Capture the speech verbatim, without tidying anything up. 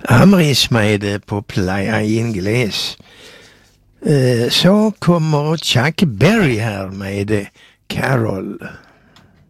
Amris med på Playa Ingles. Så kommer Chuck Berry här med Carol.